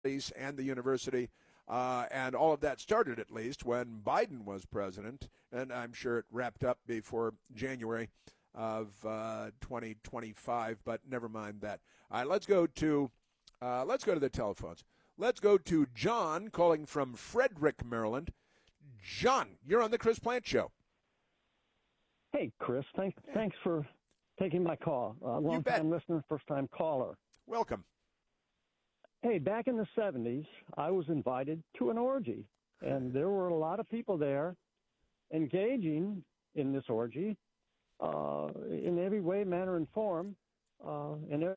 and the university. And all of that started, at least, when Biden was president, and I'm sure it wrapped up before January of 2025. But never mind that. All right, let's go to the telephones. Let's go to John calling from Frederick, Maryland. John, you're on the Chris Plante Show. Hey, Chris. Thanks for taking my call. Long-time listener, first-time caller. Welcome. Hey, back in the 70s, I was invited to an orgy, and there were a lot of people there engaging in this orgy in every way, manner, and form. And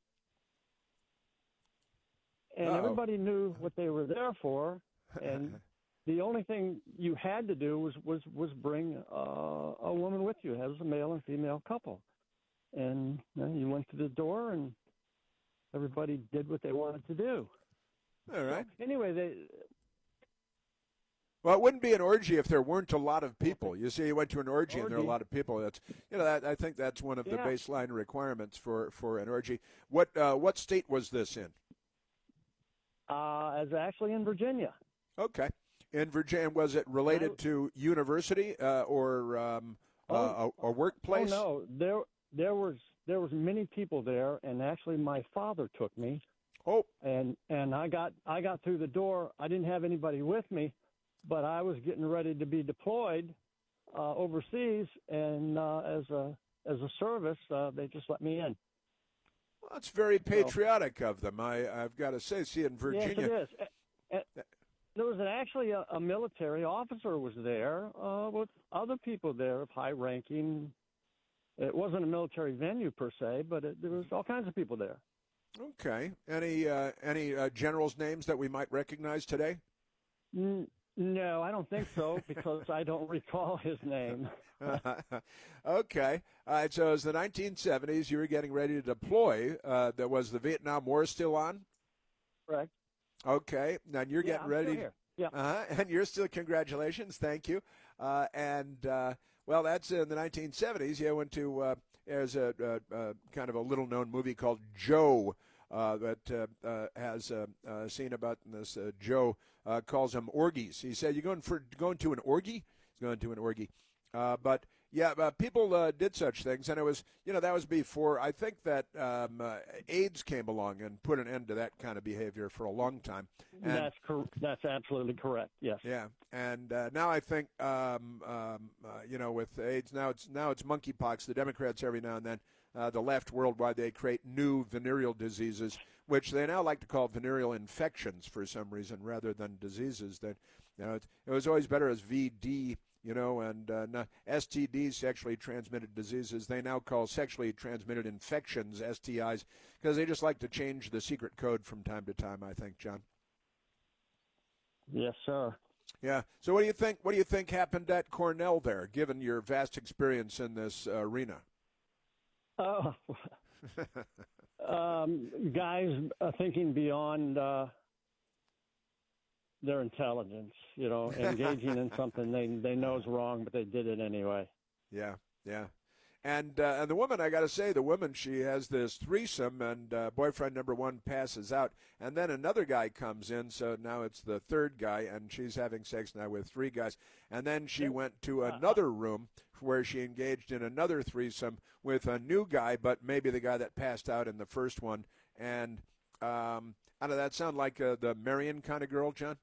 everybody knew what they were there for, and the only thing you had to do was bring a woman with you as a male and female couple. And you went to the door, and everybody did what they wanted to do. All right. So, anyway, well, it wouldn't be an orgy if there weren't a lot of people. You see, you went to an orgy and there are a lot of people. That's I think that's one of the baseline requirements for an orgy. What state was this in? It's actually in Virginia. Okay. In Virginia, was it related to university or workplace? Oh no, there was many people there, and actually my father took me. Oh. And I got through the door. I didn't have anybody with me, but I was getting ready to be deployed overseas, and as a service, they just let me in. Well, that's very patriotic of them. I've got to say, see, in Virginia. Yes, it is. There was actually a military officer was there with other people there of high ranking. It wasn't a military venue per se, but there was all kinds of people there. Okay. Any generals' names that we might recognize today? No, I don't think so, because I don't recall his name. Okay. All right, so it was the 1970s. You were getting ready to deploy. Was the Vietnam War still on? Correct. Okay. Now you're getting ready. Still here. Yeah. And you're still, congratulations. Thank you. Well, that's in the 1970s. You went to, there's a kind of a little-known movie called Joe that has a scene about this. Joe calls them orgies. He said, "You going to an orgy?" He's going to an orgy. But people did such things, and it was, that was before. I think that AIDS came along and put an end to that kind of behavior for a long time. And, that's absolutely correct. Yes. Yeah, and now I think, with AIDS, now it's monkeypox. The Democrats every now and then, the left worldwide, they create new venereal diseases, which they now like to call venereal infections for some reason rather than diseases. That it was always better as VD. And STDs, sexually transmitted diseases, they now call sexually transmitted infections STIs, because they just like to change the secret code from time to time, I think, John. Yes, sir. Yeah. So what do you think happened at Cornell there, given your vast experience in this arena? Oh, guys thinking beyond their intelligence, engaging in something they know is wrong, but they did it anyway. Yeah. And the woman, I got to say, she has this threesome, and boyfriend number one passes out, and then another guy comes in, so now it's the third guy, and she's having sex now with three guys. And then she went to another room where she engaged in another threesome with a new guy, but maybe the guy that passed out in the first one. And I don't know, that sound like the Marion kind of girl, John?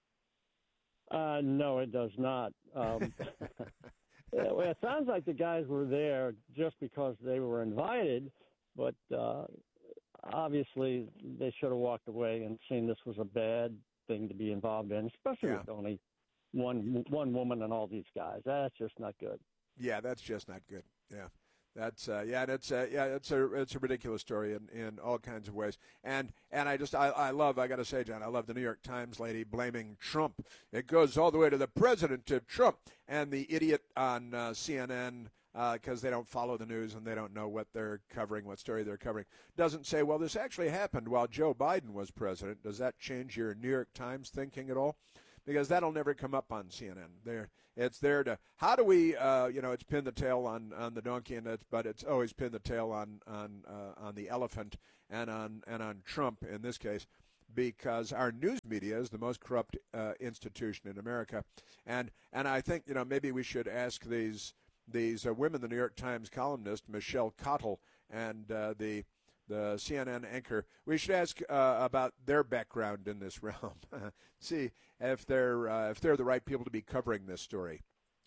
No, it does not. Well, it sounds like the guys were there just because they were invited, but obviously they should have walked away and seen this was a bad thing to be involved in, especially with only one woman and all these guys. That's just not good. Yeah, that's just not good. Yeah. That's it's a ridiculous story in all kinds of ways, and I love, I got to say, John, I love the New York Times lady blaming Trump. It goes all the way to the president, to Trump, and the idiot on CNN, because they don't follow the news and they don't know what they're covering, what story they're covering, doesn't say, well, this actually happened while Joe Biden was president. Does that change your New York Times thinking at all? Because that'll never come up on CNN. It's there to, how do we, it's pin the tail on the donkey, but it's always pin the tail on the elephant and on Trump in this case. because our news media is the most corrupt institution in America, and I think maybe we should ask these women, the New York Times columnist Michelle Cottle and the CNN anchor. We should ask about their background in this realm. See if they're the right people to be covering this story.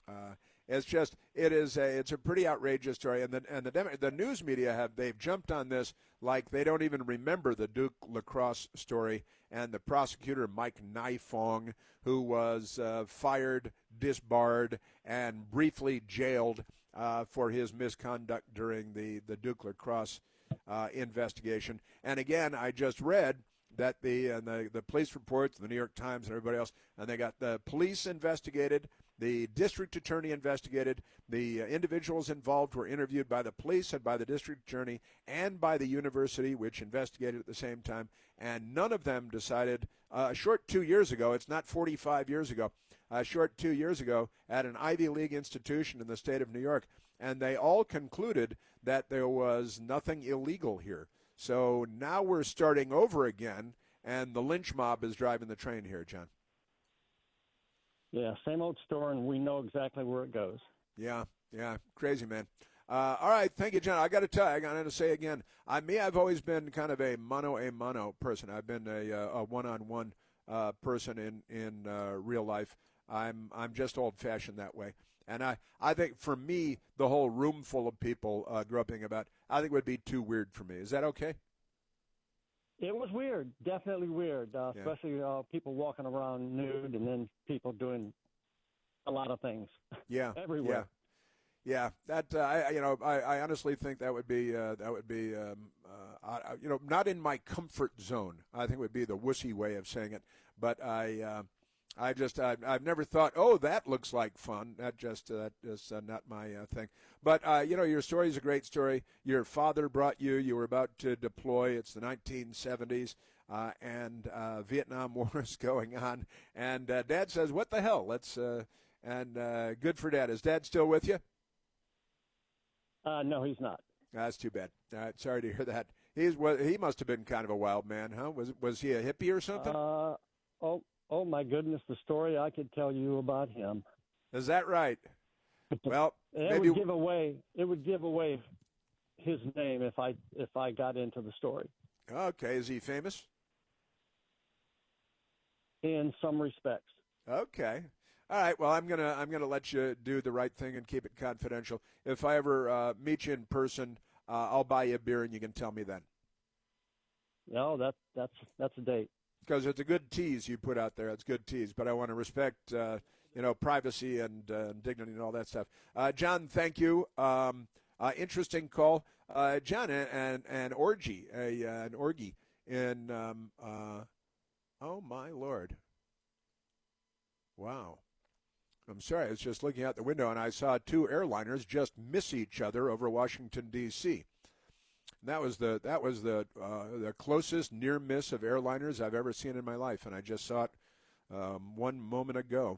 It's a pretty outrageous story, and the news media they've jumped on this like they don't even remember the Duke lacrosse story and the prosecutor Mike Nifong, who was fired, disbarred, and briefly jailed for his misconduct during the Duke lacrosse investigation. And again, I just read that the police reports, the New York Times and everybody else, and they got the police investigated, the district attorney investigated, the individuals involved were interviewed by the police and by the district attorney and by the university, which investigated at the same time, and none of them decided a short 2 years ago, it's not 45 years ago, a short 2 years ago at an Ivy League institution in the state of New York, and they all concluded that there was nothing illegal here. So now we're starting over again, and the lynch mob is driving the train here, John. Yeah, same old story, and we know exactly where it goes. Yeah, crazy, man. All right, thank you, John. I got to tell you, I got to say again, I've always been kind of a mano person. I've been a one-on-one person in real life. I'm just old-fashioned that way. And I think for me, the whole room full of people groping about, I think would be too weird for me. Is that okay? It was weird, definitely weird, especially people walking around nude and then people doing a lot of things. Yeah, everywhere. Yeah. That I honestly think that would be not in my comfort zone. I think it would be the wussy way of saying it. But I've never thought, oh, that looks like fun. That is not my thing. But your story is a great story. Your father brought you. You were about to deploy. It's the 1970s, and Vietnam War is going on. And Dad says, "What the hell? Let's." And good for Dad. Is Dad still with you? No, he's not. That's too bad. Sorry to hear that. He must have been kind of a wild man, huh? Was he a hippie or something? Oh my goodness, the story I could tell you about him. Is that right? Well, it would give away his name if I got into the story. Okay, is he famous? In some respects. Okay. All right. Well, I'm gonna let you do the right thing and keep it confidential. If I ever meet you in person, I'll buy you a beer and you can tell me then. No, that's a date. Because it's a good tease you put out there. It's good tease, but I want to respect, privacy and dignity and all that stuff. John, thank you. Interesting call, John. An orgy, an orgy in. Oh my Lord! Wow. I'm sorry. I was just looking out the window and I saw two airliners just miss each other over Washington D.C. That was the closest near miss of airliners I've ever seen in my life, and I just saw it one moment ago.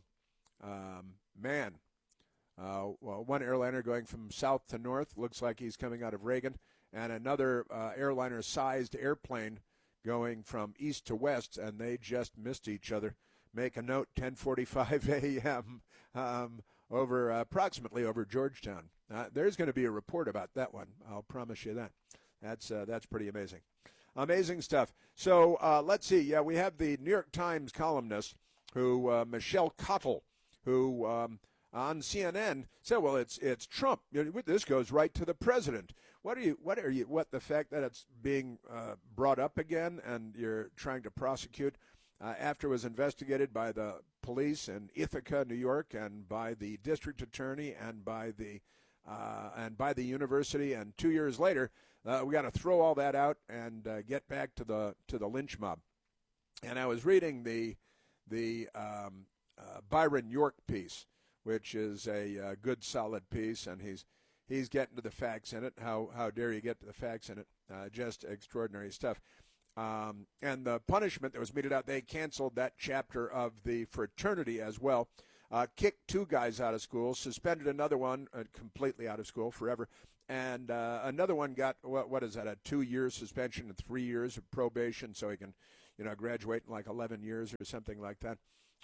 One airliner going from south to north looks like he's coming out of Reagan, and another airliner-sized airplane going from east to west, and they just missed each other. Make a note: 10:45 a.m. Approximately over Georgetown. There's going to be a report about that one. I'll promise you that. That's pretty amazing. Amazing stuff. So let's see. Yeah, we have the New York Times columnist, Michelle Cottle, who on CNN said, "Well, it's Trump. This goes right to the president." What the fact that it's being brought up again and you're trying to prosecute after it was investigated by the police in Ithaca, New York, and by the district attorney and by the university, and 2 years later. We got to throw all that out and get back to the lynch mob. And I was reading the Byron York piece, which is a good, solid piece, and he's getting to the facts in it. How dare you get to the facts in it? Just extraordinary stuff. And the punishment that was meted out, they canceled that chapter of the fraternity as well. Kicked two guys out of school, suspended another one completely out of school forever. And another one got, what is that, a 2-year suspension and 3 years of probation, so he can, graduate in like 11 years or something like that.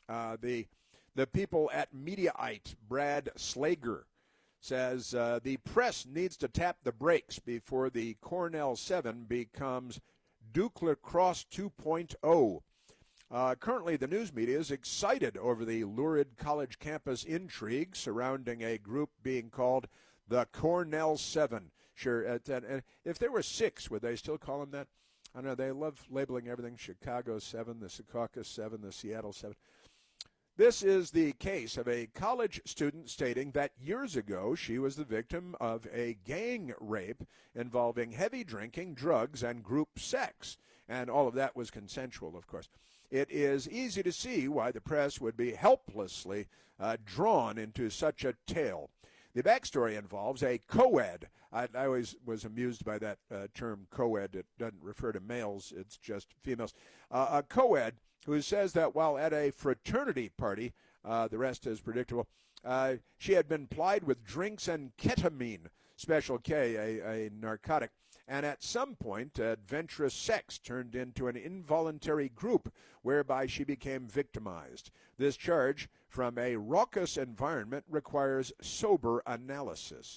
The people at Mediaite, Brad Slager, says the press needs to tap the brakes before the Cornell 7 becomes Duke Lacrosse 2.0. Currently, the news media is excited over the lurid college campus intrigue surrounding a group being called the Cornell 7. Sure, if there were 6, would they still call them that? I don't know. They love labeling everything Chicago 7, the Secaucus 7, the Seattle 7. This is the case of a college student stating that years ago she was the victim of a gang rape involving heavy drinking, drugs, and group sex. And all of that was consensual, of course. It is easy to see why the press would be helplessly drawn into such a tale. The backstory involves a co-ed. I always was amused by that term co-ed. It doesn't refer to males, it's just females. A co-ed who says that while at a fraternity party, the rest is predictable, she had been plied with drinks and ketamine, Special K, a narcotic, and at some point, adventurous sex turned into an involuntary group whereby she became victimized. This charge from a raucous environment requires sober analysis.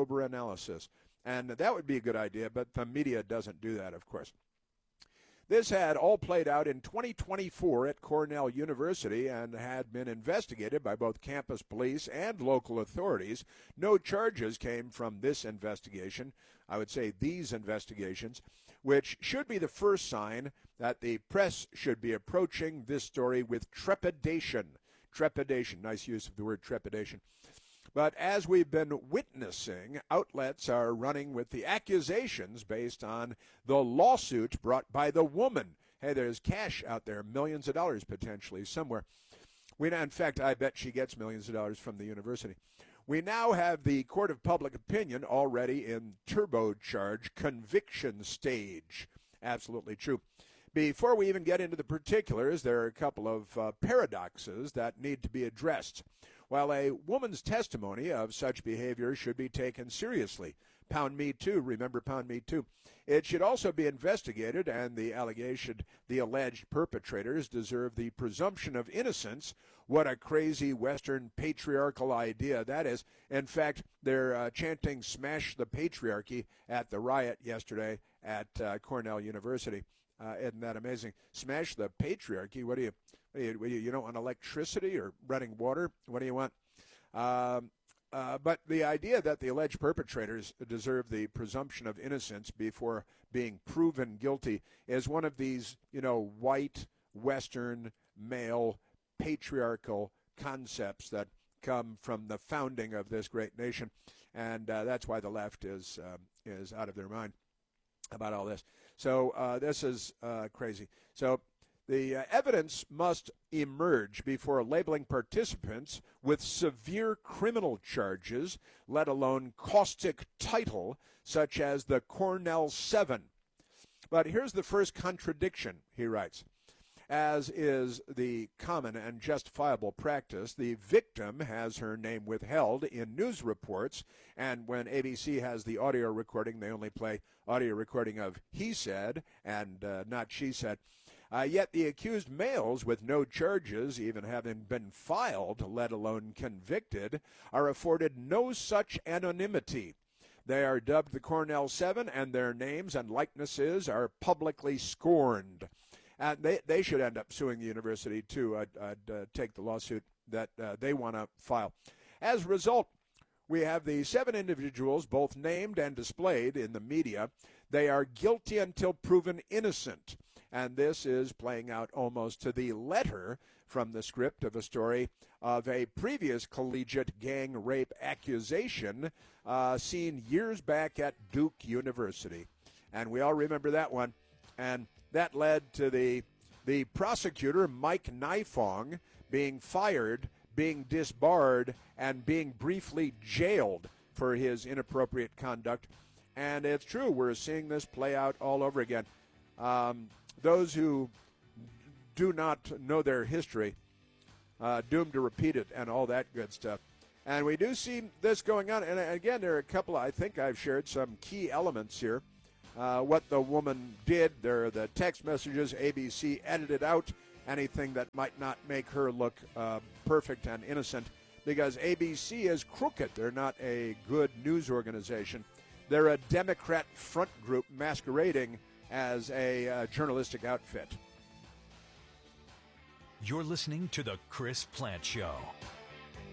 And that would be a good idea, but the media doesn't do that, of course. This had all played out in 2024 at Cornell University and had been investigated by both campus police and local authorities. No charges came from this investigation, I would say these investigations, which should be the first sign that the press should be approaching this story with trepidation. Trepidation, nice use of the word trepidation. But as we've been witnessing, outlets are running with the accusations based on the lawsuit brought by the woman. Hey, there's cash out there, millions of dollars potentially somewhere. In fact, I bet she gets millions of dollars from the university. We now have the court of public opinion already in turbocharged conviction stage. Absolutely true. Before we even get into the particulars, there are a couple of paradoxes that need to be addressed. While a woman's testimony of such behavior should be taken seriously, Pound Me Too, remember Pound Me Too, it should also be investigated, and the alleged perpetrators deserve the presumption of innocence. What a crazy Western patriarchal idea that is. In fact, they're chanting "Smash the Patriarchy" at the riot yesterday at Cornell University. Isn't that amazing? Smash the patriarchy. What do you don't want electricity or running water? What do you want? But the idea that the alleged perpetrators deserve the presumption of innocence before being proven guilty is one of these, white, Western, male, patriarchal concepts that come from the founding of this great nation. And that's why the left is out of their mind about all this. So this is crazy. So the evidence must emerge before labeling participants with severe criminal charges, let alone caustic title, such as the Cornell 7. But here's the first contradiction, he writes. As is the common and justifiable practice, the victim has her name withheld in news reports, and when ABC has the audio recording, they only play audio recording of he said and not she said. Yet the accused males with no charges, even having been filed, let alone convicted, are afforded no such anonymity. They are dubbed the Cornell 7, and their names and likenesses are publicly scorned. And they should end up suing the university, too. I'd take the lawsuit that they want to file. As a result, we have the 7 individuals, both named and displayed in the media. They are guilty until proven innocent. And this is playing out almost to the letter from the script of a story of a previous collegiate gang rape accusation seen years back at Duke University. And we all remember that one. And that led to the prosecutor, Mike Nifong, being fired, being disbarred, and being briefly jailed for his inappropriate conduct. And it's true, we're seeing this play out all over again. Those who do not know their history, doomed to repeat it and all that good stuff. And we do see this going on. And again, there are a couple, I think I've shared some key elements here. what the woman did. There are the text messages. ABC edited out anything that might not make her look perfect and innocent, because ABC is crooked. They're not a good news organization. They're a Democrat front group masquerading as a journalistic outfit. You're listening to The Chris Plante Show.